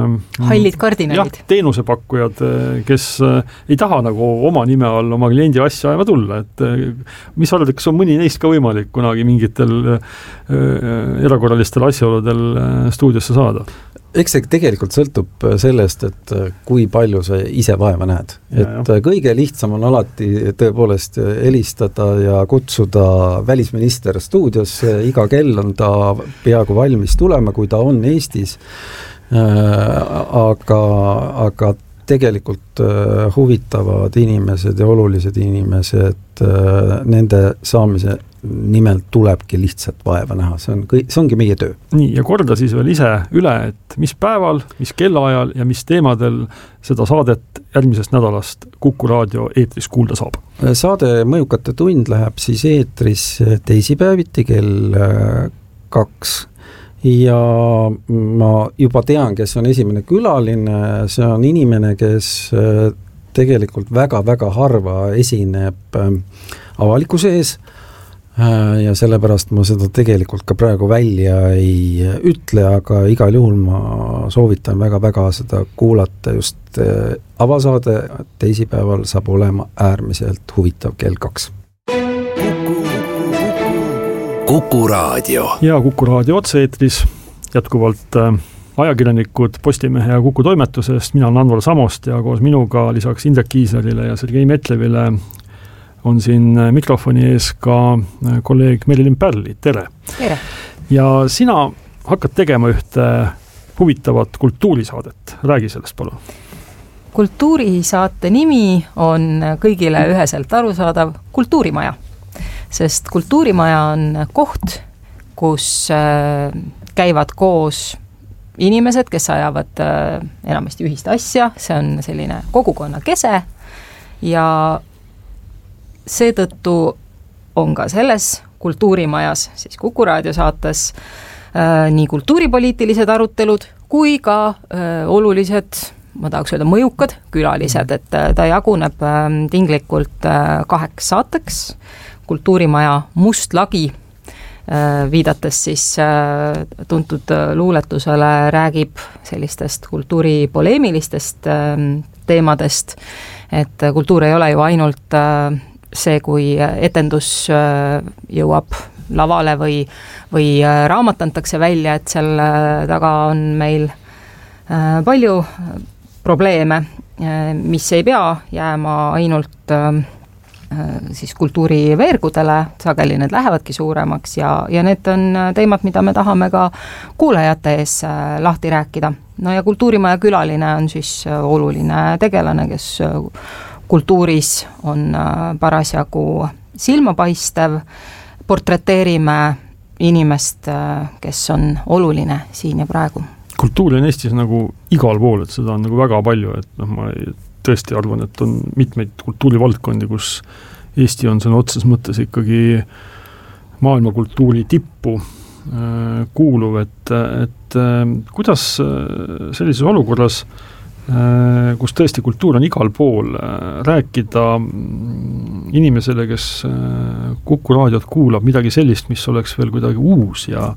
hallid kardinalid. Teenusepakkujad, kes ei taha nagu oma nime all oma kliendi asja ajama tulla, et mis arvad, kas on mõni neist ka võimalik kunagi mingitel erakorralistel asjaoludel stuudiosse saada? Eks see tegelikult sõltub sellest, et kui palju sa ise vaeva näed. Et kõige lihtsam on alati tõepoolest helistada ja kutsuda välisminister stuudiosse, iga kell on ta peaaegu valmis tulema, kui ta on Eestis, aga tegelikult huvitavad inimesed ja olulised inimesed, nende saamise nimelt tulebki lihtsalt vaeva näha, see ongi meie töö. Nii, ja korda siis veel ise üle, et mis päeval, mis kellaajal ja mis teemadel seda saadet järgmisest nädalast Kuku Raadio eetris kuulda saab? Saade Mõjukate tund läheb siis eetris teisipäeviti kell 2 ja ma juba tean, kes on esimene külaline, see on inimene, kes tegelikult väga-väga harva esineb avalikkuse ees ja sellepärast ma seda tegelikult ka praegu välja ei ütle, aga igal juhul ma soovitan väga-väga seda kuulata just avasaade teisipäeval saab olema äärmiselt huvitav kell 2. Kuku Raadio. Ja Kuku Raadio otse-eetris jätkuvalt ajakirjanikud Postimehe ja Kuku toimetusest, mina olen Anvar Samost ja koos minuga lisaks Indrek Kiislerile ja Sergei Metlevile on siin mikrofoni ees ka kolleeg Merilin Pärli, tere! Tere! Ja sina hakkad tegema ühte huvitavat kultuurisaadet, räägi sellest palun. Kultuurisaate nimi on kõigile üheselt arusaadav Kultuurimaja, sest Kultuurimaja on koht, kus käivad koos inimesed, kes ajavad enamasti ühist asja, see on selline kogukonna kese ja seetõttu on ka selles Kultuurimajas, siis Kuku Raadio saates nii kultuuripoliitilised arutelud kui ka olulised, ma tahaks öelda mõjukad külalised, et ta jaguneb tinglikult 2 saateks. Kultuurimaja Must lagi, viidates siis tuntud luuletusele, räägib sellistest kultuuripoleemilistest teemadest, et kultuur ei ole ju ainult see, kui etendus jõuab lavale või raamat antakse välja, et seal taga on meil palju probleeme, mis ei pea jääma ainult siis kultuuriveergudele, sageli need lähevadki suuremaks ja need on teemad, mida me tahame ka kuulajate ees lahti rääkida. No ja Kultuurimaja külaline on siis oluline tegelane, kes kultuuris on parasjagu silmapaistev, portreteerime inimest, kes on oluline siin ja praegu. Kultuuri on Eestis nagu igal pool, et seda on nagu väga palju, et ma tõesti arvan, et on mitmeid kultuurivaldkondi, kus Eesti on sõna otseses mõttes ikkagi maailma kultuuri tippu kuuluv, et kuidas sellises olukorras, kus tõesti kultuur on igal pool, rääkida inimesele, kes Kuku Raadiot kuulab, midagi sellist, mis oleks veel kuidagi uus ja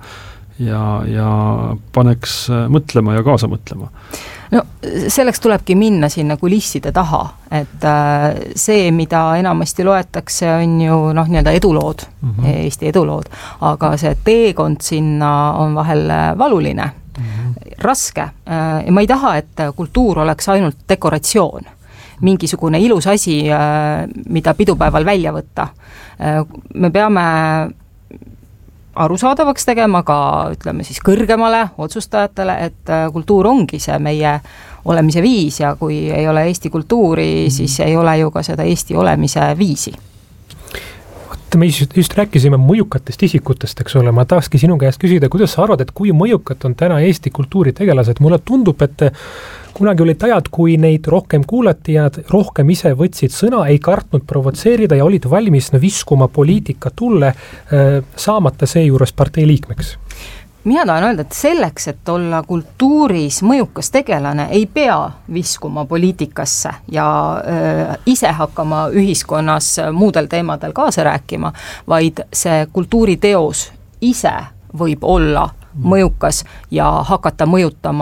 paneks mõtlema ja kaasa mõtlema. No selleks tulebki minna sinna kulisside taha, et see, mida enamasti loetakse, on ju nii-öelda edulood, Eesti edulood, aga see teekond sinna on vahel valuline, raske ja ma ei taha, et kultuur oleks ainult dekoratsioon, mingisugune ilus asi, mida pidupäeval välja võtta. Me peame arusaadavaks tegema ka, ütleme siis kõrgemale otsustajatele, et kultuur ongi see meie olemise viis ja kui ei ole Eesti kultuuri, siis ei ole ju ka seda Eesti olemise viisi. Me just rääkisime mõjukatest isikutest, eks ole, ma tahakski sinu käest küsida, kuidas sa arvad, et kui mõjukat on täna Eesti kultuuritegelased? Mulle tundub, et kunagi olid ajad, kui neid rohkem kuulati ja rohkem ise võtsid sõna, ei kartnud provotseerida ja olid valmis viskuma poliitika tulle, saamata seejuures partei liikmeks. Mina tahan öelda, et selleks, et olla kultuuris mõjukas tegelane, ei pea viskuma poliitikasse ja ise hakkama ühiskonnas muudel teemadel kaasa rääkima, vaid see kultuuriteos ise võib olla mõjukas ja hakata mõjutama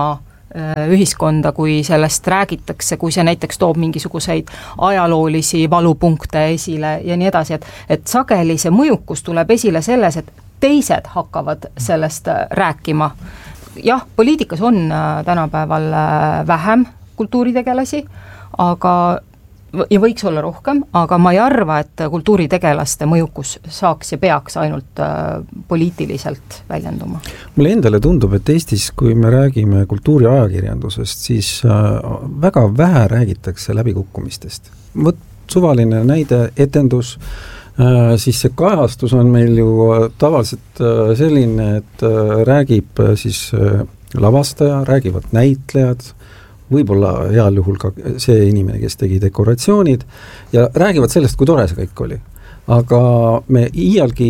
ühiskonda, kui sellest räägitakse, kui see näiteks toob mingisuguseid ajaloolisi valupunkte esile ja nii edasi, et sageli see mõjukus tuleb esile selles, et teised hakkavad sellest rääkima. Jah, poliitikas on tänapäeval vähem kultuuritegelasi, aga ja võiks olla rohkem, aga ma ei arva, et kultuuritegelaste mõjukus saaks ja peaks ainult poliitiliselt väljenduma. Mulle endale tundub, et Eestis, kui me räägime kultuuriajakirjandusest, siis väga vähe räägitakse läbikukkumistest. Võt suvaline näide, etendus, siis see kajastus on meil ju tavaliselt selline, et räägib siis lavastaja, räägivad näitlejad, võib-olla heal juhul ka see inimene, kes tegi dekoratsioonid ja räägivad sellest, kui tore see kõik oli. Aga me iialgi,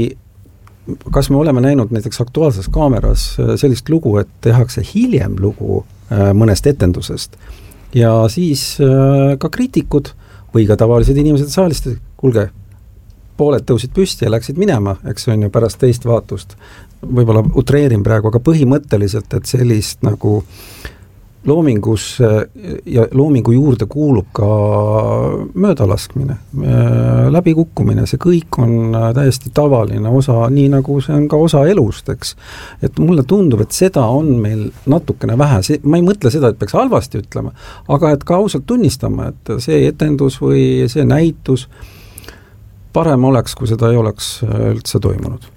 kas me oleme näinud näiteks Aktuaalses Kaameras sellist lugu, et tehakse hiljem lugu mõnest etendusest ja siis ka kriitikud või ka tavalised inimesed saalist, kuulge, pooled tõusid püsti ja läksid minema, eks on ju pärast teist vaatust. Võib-olla utreerin praegu, aga põhimõtteliselt, et sellist nagu loomingus ja loomingu juurde kuulub ka möödalaskmine, läbikukkumine, see kõik on täiesti tavaline osa, nii nagu see on ka osa elust, eks. Et mulle tundub, et seda on meil natukene vähe, ma ei mõtle seda, et peaks halvasti ütlema, aga et ka ausalt tunnistama, et see etendus või see näitus parem oleks, kui seda ei oleks üldse toimunud.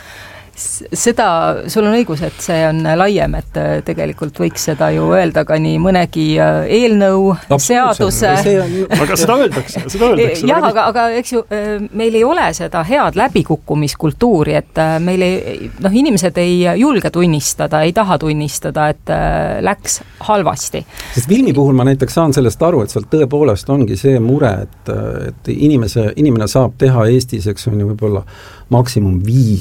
Seda, sul on õigus, et see on laiem, et tegelikult võiks seda ju öelda ka nii mõnegi eelnõu, seaduse. Aga seda öeldakse. Jah, aga eks ju, meil ei ole seda head läbikukkumiskultuuri, et meil ei, inimesed ei julge tunnistada, ei taha tunnistada, et läks halvasti. Sest filmi puhul ma näiteks saan sellest aru, et seal tõepoolest ongi see mure, et inimene saab teha Eestis, eks on ju võib-olla maksimum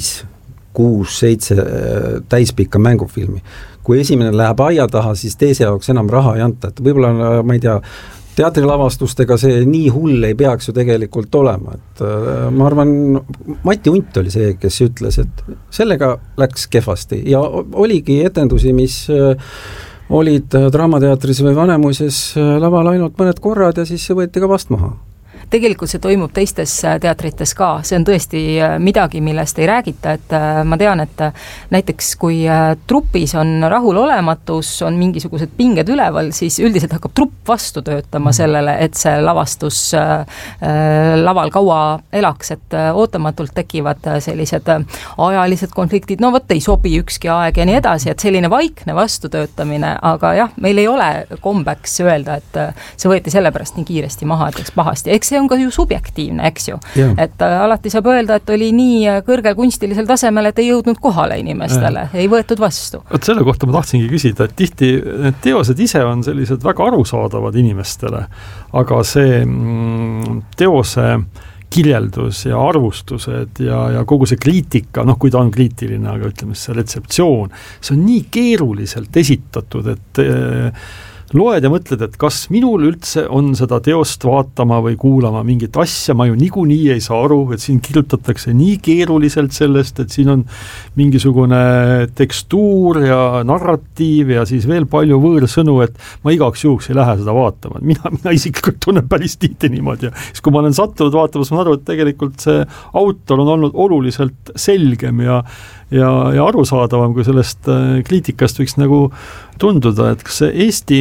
6-7 täispikka mängufilmi. Kui esimene läheb aia taha, siis teise jaoks enam raha ei anta, et võib-olla, ma ei tea, teatrilavastustega see nii hull ei peaks ju tegelikult olema, et ma arvan, Mati Unt oli see, kes ütles, et sellega läks kehvasti ja oligi etendusi, mis olid Draamateatris või Vanemuises laval ainult mõned korrad ja siis see võeti ka vast maha. Tegelikult see toimub teistes teatrites ka, see on tõesti midagi, millest ei räägita, et ma tean, et näiteks kui trupis on rahulolematus, on mingisugused pinged üleval, siis üldiselt hakkab trupp vastu töötama sellele, et see lavastus laval kaua elaks, et ootamatult tekivad sellised ajalised konfliktid, no võt ei sobi ükski aeg ja nii edasi, et selline vaikne vastutöötamine, aga jah, meil ei ole kombeks öelda, et see võeti sellepärast nii kiiresti maha, et läks pahasti, eks see on ka ju subjektiivne, eks ju. Et alati saab öelda, et oli nii kõrgel kunstilisel tasemel, et ei jõudnud kohale inimestele, ei võetud vastu. Vot selle kohta ma tahtsingi küsida, et tihti need teosed ise on sellised väga arusaadavad inimestele, aga see teose kirjeldus ja arvustused ja kogu see kriitika, kui ta on kriitiline, aga ütleme see retseptsioon, see on nii keeruliselt esitatud, et loed ja mõtled, et kas minul üldse on seda teost vaatama või kuulama mingit asja, ma ju niikuinii ei saa aru, et siin kirjutatakse nii keeruliselt sellest, et siin on mingisugune tekstuur ja narratiiv ja siis veel palju võõrsõnu, et ma igaks juhuks ei lähe seda vaatama. Mina isiklikult tunnen päris tihti niimoodi. Siis kui ma olen sattunud vaatama, siis ma arvan, et tegelikult see autor on olnud oluliselt selgem ja arusaadavam, kui sellest kriitikast võiks nagu tunduda, et kas see Eesti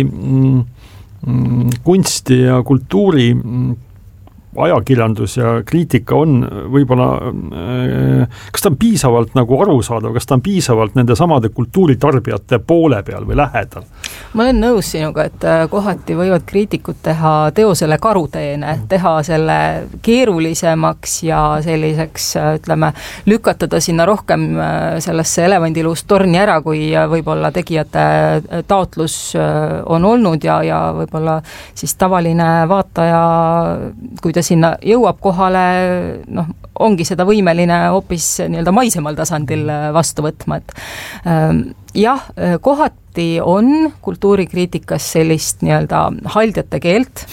kunsti ja kultuuri ajakirjandus ja kriitika on võib-olla, kas ta on piisavalt nagu arusaadav, kas ta on piisavalt nende samade kultuuritarbijate poole peal või lähedal? Ma olen nõus sinuga, et kohati võivad kriitikud teha teosele karuteene, teha selle keerulisemaks ja selliseks, ütleme, lükatada sinna rohkem sellesse elevandiluust torni ära, kui võib-olla tegijate taotlus on olnud ja võib-olla siis tavaline vaataja, kui ta sinna jõuab kohale, ongi seda võimeline hoopis nii-öelda maisemal tasandil vastu võtma, et jah, kohati on kultuurikriitikas sellist nii-öelda haldjate keelt,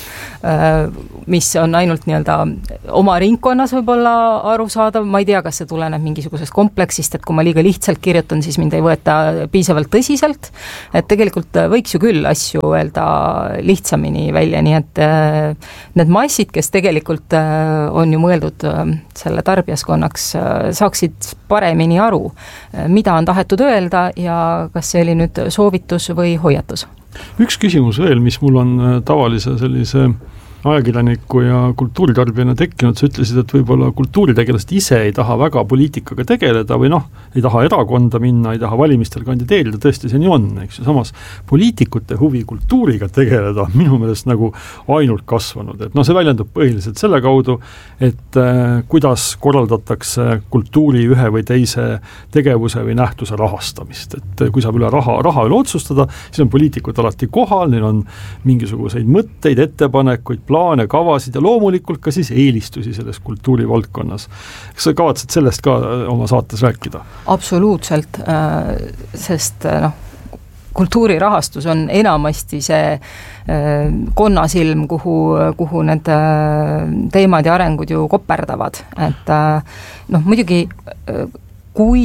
mis on ainult nii-öelda oma ringkonnas võib-olla arusaadav, ma ei tea, kas see tuleneb mingisugusest kompleksist, et kui ma liiga lihtsalt kirjutan, siis mind ei võeta piisavalt tõsiselt, et tegelikult võiks ju küll asju öelda lihtsamini välja, nii et need massid, kes tegelikult on ju mõeldud selle tarbijaskonnaks, saaksid paremini aru, mida on tahetud öelda ja kas see oli nüüd soovitus või hoiatus. Üks küsimus veel, mis mul on tavalise sellise ajakirjaniku ja kultuuritarbijana tekkinud, sa ütlesid, et võib-olla kultuuritegelased ise ei taha väga poliitikaga tegeleda või ei taha erakonda minna, ei taha valimistel kandideerida, tõesti see nii on, eks ju, samas poliitikute huvi kultuuriga tegeleda on minu meelest nagu ainult kasvanud, et see väljendub põhiliselt selle kaudu, et kuidas korraldatakse kultuuri ühe või teise tegevuse või nähtuse rahastamist, et kui saab üle raha üle otsustada, siis on poliitikud alati kohal, neil on mingisuguseid mõtteid, ettepanekuid, plaane, kavasid ja loomulikult ka siis eelistusi selles kultuurivaldkonnas. Kas sa kavatsed sellest ka oma saates rääkida? Absoluutselt, sest kultuurirahastus on enamasti see konnasilm, kuhu need teemad ja arengud ju koperdavad. Et muidugi, kui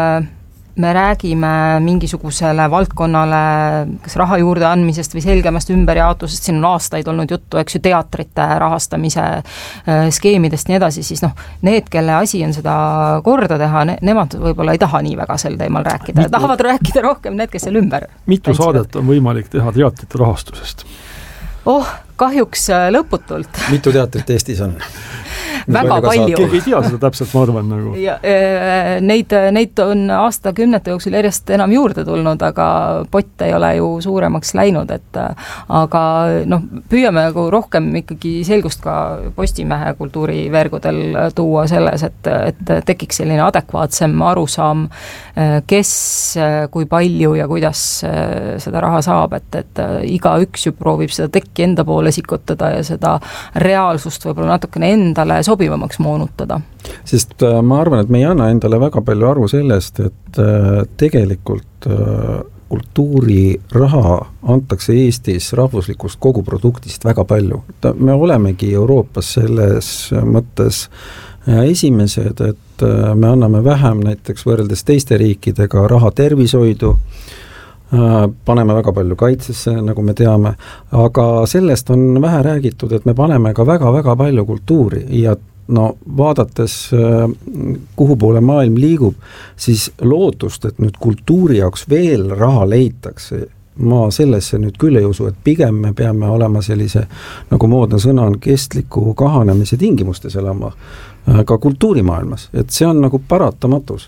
me räägime mingisugusele valdkonnale kas raha juurde andmisest või selgemast ümberjaotusest, siin on aastaid olnud juttu, eks ju, teatrite rahastamise skeemidest nii edasi, siis need, kelle asi on seda korda teha, nemad võib-olla ei taha nii väga sel teemal rääkida. Tahavad rääkida rohkem need, kes seal ümber. Mitu saadet on võimalik teha teatrite rahastusest? Kahjuks lõputult. Mitu teatrit Eestis on? Väga palju. Keegi ei tea seda täpselt, ma arvan nagu. Ja, neid on aastakümnete jooksul järjest enam juurde tulnud, aga pott ei ole ju suuremaks läinud, aga püüame nagu rohkem ikkagi selgust ka Postimehe kultuurivergudel tuua selles, et tekiks selline adekvaatsem arusaam, kes, kui palju ja kuidas seda raha saab, et iga üks ju proovib seda tekki enda poole sikutada ja seda reaalsust võib-olla natukene endale sobivamaks moonutada. Sest ma arvan, et me ei anna endale väga palju aru sellest, et tegelikult kultuuriraha antakse Eestis rahvuslikust koguproduktist väga palju. Me olemegi Euroopas selles mõttes esimesed, et me anname vähem näiteks võrreldes teiste riikidega raha tervishoidu, paneme väga palju kaitsesse, nagu me teame, aga sellest on vähe räägitud, et me paneme ka väga-väga palju kultuuri ja vaadates, kuhu poole maailm liigub, siis lootust, et nüüd kultuuri jaoks veel raha leitakse, ma sellesse nüüd küll ei usu, et pigem me peame olema sellise, nagu moodne sõna on, kestliku kahanemise tingimustes elama ka kultuurimaailmas, et see on nagu paratamatus.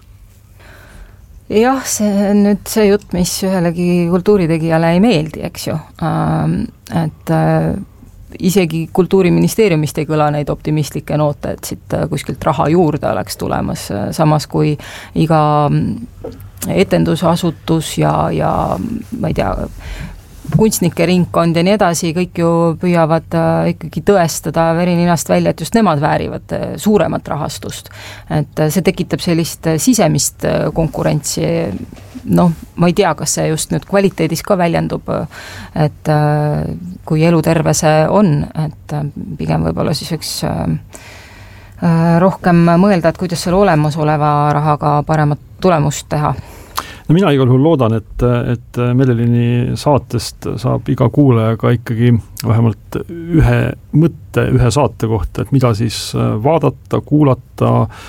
Jah, see on nüüd see jutt, mis ühelegi kultuuritegijale ei meeldi, eks ju. Et isegi Kultuuriministeeriumist ei kõla neid optimistlikke noote, et siit kuskilt raha juurde oleks tulemas, samas kui iga etendusasutus ja ma ei tea, kunstnike ringkond ja nii edasi, kõik ju püüavad ikkagi tõestada verininast välja, et just nemad väärivad suuremat rahastust. Et see tekitab sellist sisemist konkurentsi, ma ei tea, kas see just nüüd kvaliteedis ka väljendub, et kui eluterve see on, et pigem võib-olla siis võiks rohkem mõelda, et kuidas selle olemasoleva rahaga paremat tulemust teha. Mina igal juhul loodan, et Merelini saatest saab iga kuulajaga ikkagi vähemalt ühe mõtte ühe saate kohta, et mida siis vaadata, kuulata,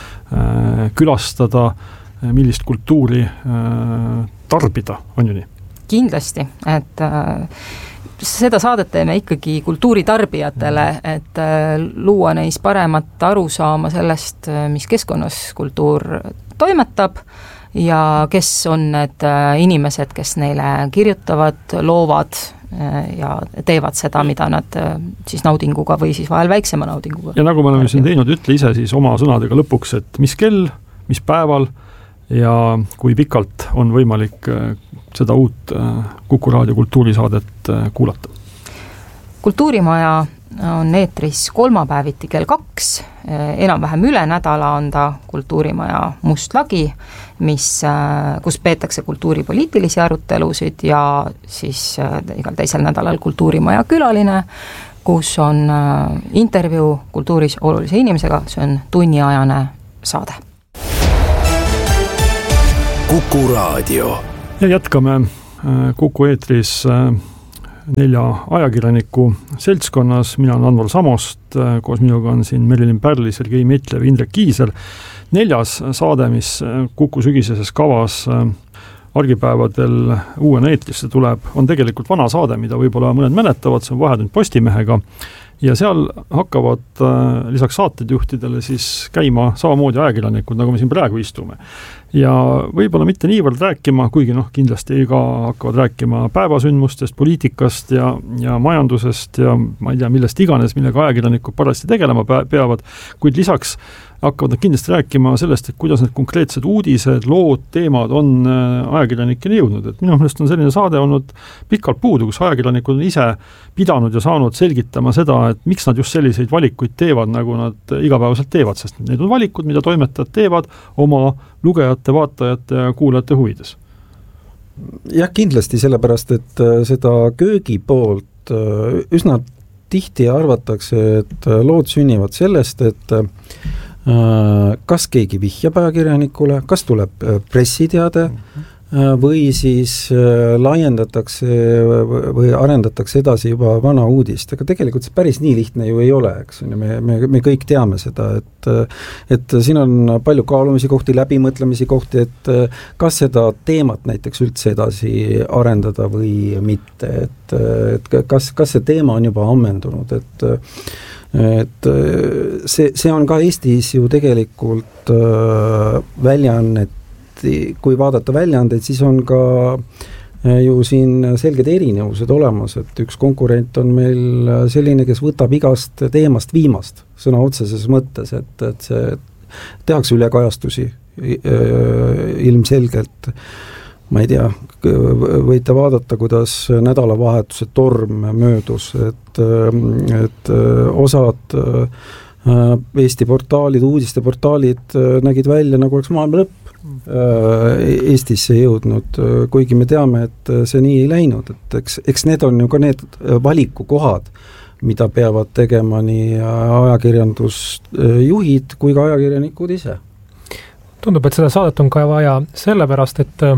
külastada, millist kultuuri tarbida, on ju nii? Kindlasti, et seda saadet teeme ikkagi kultuuritarbijatele, et luua neis paremat arusaama sellest, mis keskkonnas kultuur toimetab ja kes on need inimesed, kes neile kirjutavad, loovad ja teevad seda, mida nad siis naudinguga või siis vahel väiksema naudinguga. Ja nagu me oleme siin teinud, ütle ise siis oma sõnadega lõpuks, et mis kell, mis päeval ja kui pikalt on võimalik seda uut Kuku Raadio kultuurisaadet kuulata. Kultuurimaja on eetris kolmapäeviti kell 2, enam-vähem üle nädala on ta Kultuurimaja Must lagi, kus peetakse kultuuripoliitilisi arutelusid ja siis igal teisel nädalal Kultuurimaja külaline, kus on intervjuu kultuuris olulise inimesega, see on tunniajane saade. Kuku Raadio. Ja jätkame Kuku eetris 4 ajakirjaniku seltskonnas, mina olen Anvar Samost, koos minuga on siin Merilin Pärli, Sergei Metlev, Indrek Kiisel. 4. saade, mis Kuku sügiseses kavas argipäevadel uuena eetrisse tuleb, on tegelikult vana saade, mida võib-olla mõned mäletavad, see on Vahetund Postimehega ja seal hakkavad lisaks saatejuhtidele siis käima samamoodi ajakirjanikud, nagu me siin praegu istume. Ja võib-olla mitte niivõrd rääkima, kuigi kindlasti ka hakkavad rääkima päevasündmustest, poliitikast ja majandusest ja ma ei tea, millest iganes, millega ajakirjanikud parasti tegelema peavad, kuid lisaks hakkavad nad kindlasti rääkima sellest, et kuidas need konkreetsed uudised, lood, teemad on ajakirjanikeni jõudnud. Et minu meelest on selline saade olnud pikalt puudu, kus ajakirjanikud on ise pidanud ja saanud selgitama seda, et miks nad just selliseid valikuid teevad, nagu nad igapäevaselt teevad, sest need on valikud, mida toimetajad teevad oma lugejate, vaatajate ja kuulajate huvides. Jah, kindlasti sellepärast, et seda köögi poolt üsna tihti arvatakse, et lood sünnivad sellest, et kas keegi vihjab ajakirjanikule, kas tuleb pressiteade või siis laiendatakse või arendatakse edasi juba vana uudist, aga tegelikult see päris nii lihtne ju ei ole, eks me kõik teame seda, et siin on palju kaalumisi kohti, läbimõtlemisi kohti, et kas seda teemat näiteks üldse edasi arendada või mitte, et kas see teema on juba ammendunud, et see on ka Eestis ju tegelikult väljaannet, kui vaadata väljaandeid, siis on ka ju siin selged erinevused olemas, et üks konkurent on meil selline, kes võtab igast teemast viimast, sõna otseses mõttes, et see tehakse ülekajastusi ilmselgelt. Ma ei tea, võite vaadata, kuidas nädalavahetuse torm möödus, et osad Eesti portaalid, uudisteportaalid nägid välja, nagu oleks maailma lõpp Eestisse jõudnud, kuigi me teame, et see nii ei läinud, et eks need on ju ka need valikukohad, mida peavad tegema nii ajakirjandusjuhid kui ka ajakirjanikud ise. Tundub, et seda saadet on ka vaja sellepärast, et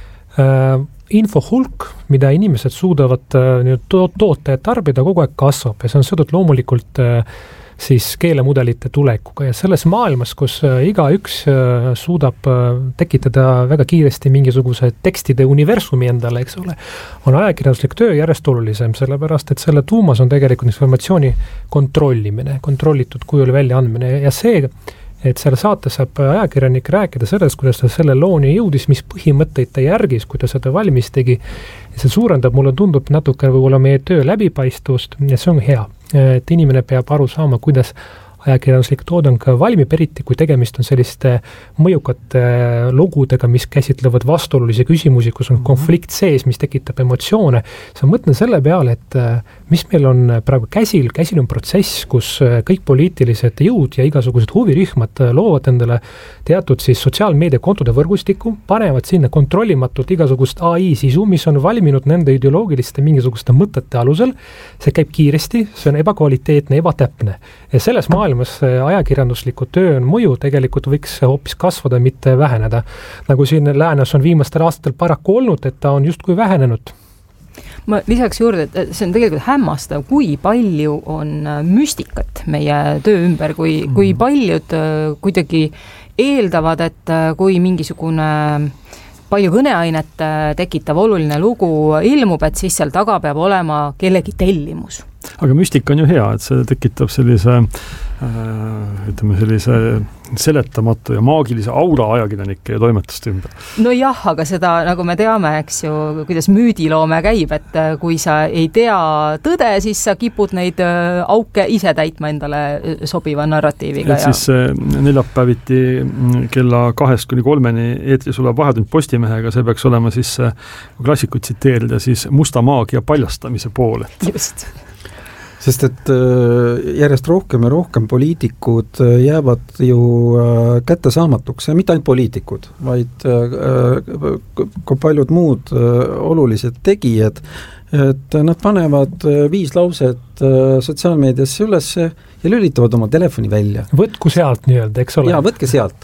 info hulk, mida inimesed suudavad toota ja tarbida, kogu aeg kasvab ja see on seotud loomulikult siis keelemudelite tulekuga ja selles maailmas, kus igaüks suudab tekitada väga kiiresti mingisuguse tekstide universumi endale, eks ole, on ajakirjanduslik töö järjest olulisem, sellepärast, et selle tuumas on tegelikult informatsiooni kontrollimine, kontrollitud kujul väljaandmine ja see, et selle saate saab ajakirjanik rääkida sellest, kuidas ta selle looni jõudis, mis põhimõtteid ta järgis, kui ta seda valmis tegi. Ja see suurendab, mulle tundub natuke võib-olla meie töö läbipaistvust ja see on hea, et inimene peab aru saama, kuidas ajakirjanduslik toodang valmib, eriti kui tegemist on selliste mõjukate lugudega, mis käsitlevad vastuolulisi küsimusi, kus on konflikt sees, mis tekitab emotsioone. Sa mõtlen selle peale, et mis meil on praegu käsil on protsess, kus kõik poliitilised jõud ja igasugused huvirühmad loovad endale teatud siis sotsiaalmeediakontode võrgustiku, panevad sinna kontrollimatult igasugust AI sisu, mis on valminud nende ideoloogiliste mingisuguste mõtete alusel. See käib kiiresti, see on ebakvaliteetne, ebatäpne. Ja selles maailmas ajakirjandusliku töö on mõju tegelikult võiks hoopis kasvada, mitte väheneda. Nagu siin läänes on viimastel aastatel paraku olnud, et ta on justkui vähenenud. Ma lisaks juurde, et see on tegelikult hämmastav, kui palju on müstikat meie töö ümber, kui paljud kuidagi eeldavad, et kui mingisugune palju kõneainet tekitav oluline lugu ilmub, et siis seal taga peab olema kellegi tellimus. Aga müstika on ju hea, et see tekitab sellise seletamatu ja maagilise aura ajakirjanike ja toimetuste ümber. No jah, aga seda, nagu me teame, eks ju, kuidas müüdiloome käib, et kui sa ei tea tõde, siis sa kipud neid auke ise täitma endale sobiva narratiiviga. Et siis neljapäeviti kella 2-3 eetris olev Vahetund Postimehega, see peaks olema siis, kui klassikuid tsiteerida, siis musta maagia paljastamise pool. Just. Sest et järjest rohkem ja rohkem poliitikud jäävad ju kättesaamatuks ja mitte ainult poliitikud, vaid ka paljud muud olulised tegijad, et nad panevad 5 lauset sotsiaalmeediasse ülesse ja lülitavad oma telefoni välja. Võtku sealt nii-öelda, eks ole? Jaa, võtke sealt.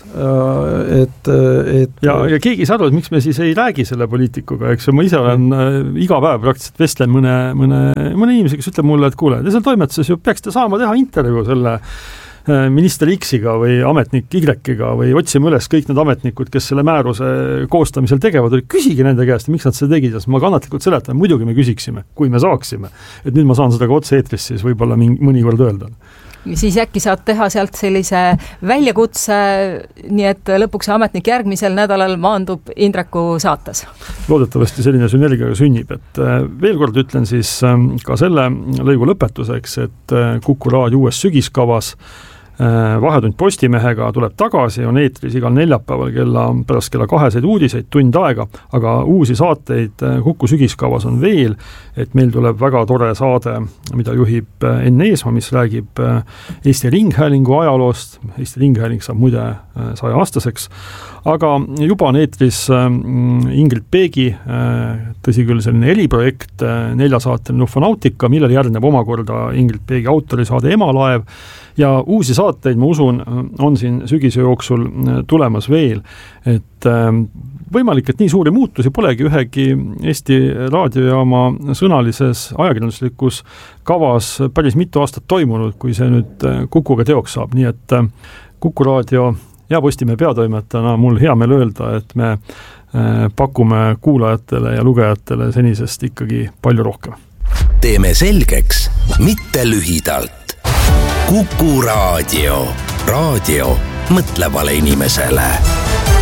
Ja keegi ei saa aru, et miks me siis ei räägi selle poliitikuga, eks ma ise olen iga päev praktiliselt vestlen mõne inimese, kes ütleb mulle, et kuule, te seal toimetuses ju peaksite saama teha intervjuu selle minister X-iga või ametnik Y-ga või otsime üles kõik need ametnikud, kes selle määruse koostamisel tegevad, küsige nende käest, miks nad seda tegid, sest ma kannatlikult seletan, muidugi me küsiksime, kui me saaksime. Et nüüd ma saan seda ka otse eetris siis võib-olla mõnikord öelda. Siis äkki saad teha sealt sellise väljakutse, nii et lõpuks ametnik järgmisel nädalal maandub Indreku saates. Loodetavasti selline sünergiaga sünnib, et veel kord ütlen siis ka selle lõigu lõpetuseks, et Kuku Raadio uues sügiskavas Vahetund Postimehega tuleb tagasi, on eetris igal neljapäeval pärast kella 2 uudiseid, tund aega, aga uusi saateid Kuku sügiskavas on veel, et meil tuleb väga tore saade, mida juhib Enn Eesmaa, mis räägib Eesti Ringhäälingu ajaloost. Eesti Ringhääling saab muide 100-aastaseks, aga juba on eetris Ingrid Peegi, tõsi küll selline eriprojekt, 4-saateline Ufonautika, millele järgneb omakorda Ingrid Peegi autorisaade Emalaev, ja uusi saateid, ma usun, on siin sügise jooksul tulemas veel, et võimalik, et nii suuri muutusi polegi ühegi Eesti raadiojaama sõnalises ajakirjanduslikus kavas päris mitu aastat toimunud, kui see nüüd Kukuga teoks saab, nii et Kuku Raadio ja Postimehe peatoimetajana mul hea meel öelda, et me pakume kuulajatele ja lugejatele senisest ikkagi palju rohkem. Teeme selgeks, mitte lühidalt. Kuku Raadio. Raadio mõtlevale inimesele.